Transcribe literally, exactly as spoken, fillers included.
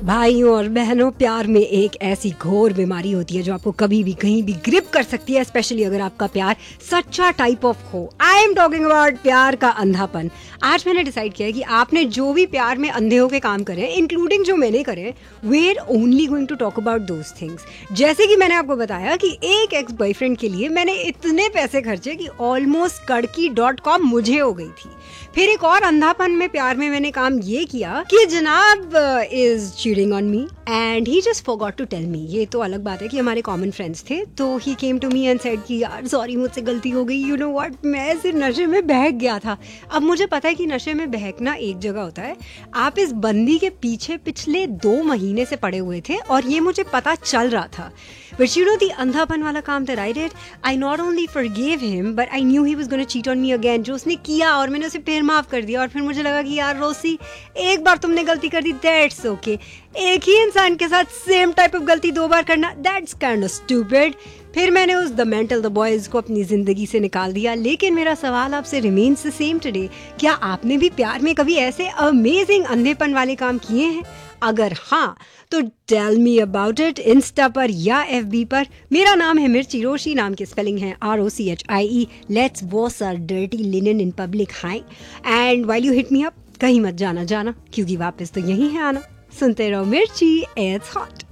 भाइयों और बहनों, प्यार में एक ऐसी घोर बीमारी होती है जो आपको कभी भी कहीं भी ग्रिप कर सकती है, स्पेशली अगर आपका प्यार सच्चा टाइप ऑफ हो। आई एम टॉकिंग अबाउट प्यार का अंधापन। आज मैंने डिसाइड किया है कि आपने जो भी प्यार में अंधे होके काम करे, इंक्लूडिंग जो मैंने करे, we are only going to talk about those things. जैसे कि मैंने आपको बताया कि एक एक्स बॉयफ्रेंड के लिए मैंने इतने पैसे खर्चे कि ऑलमोस्ट कड़की डॉट कॉम मुझे हो गई थी। फिर एक और अंधापन में प्यार में मैंने काम ये किया कि जनाब is cheating on me and he just forgot to tell me. ये तो अलग बात है कि हमारे कॉमन फ्रेंड्स थे, तो ही came to me and said कि यार सॉरी, मुझसे गलती हो गई, यू नो व्हाट, मैं सिर्फ नशे में बहक गया था। अब मुझे पता है कि नशे में बहकना एक जगह होता है, आप इस बंदी के पीछे पिछले दो महीने से पड़े हुए थे और ये मुझे पता चल रहा था। बट यू नो दी अंधापन वाला काम that I did, I not only forgive him but I knew he was gonna cheat on me again. जो उसने किया और मैंने उसे फिर माफ कर दिया, और फिर मुझे लगा कि यार रोसी, एक बार तुमने गलती कर दी, दैट्स ओके। एक ही इंसान के साथ सेम टाइप ऑफ गलती दो बार करना, दैट्स काइंड ऑफ स्टूपिड। फिर मैंने उस द मेंटल द बॉयज को अपनी जिंदगी से निकाल दिया। लेकिन मेरा सवाल आपसे रिमेन्स द सेम टुडे, क्या आपने भी प्यार में कभी ऐसे अमेजिंग अंधेपन वाले काम किए हैं? अगर हाँ तो tell me about it, Insta पर या एफ बी पर। मेरा नाम है मिर्ची रोशी, नाम की स्पेलिंग है R O C H I E. Let's wash our dirty linen in public high and while you hit me up, कहीं मत जाना जाना, क्योंकि वापस तो यही है आना। सुनते रहो मिर्ची, इट्स हॉट।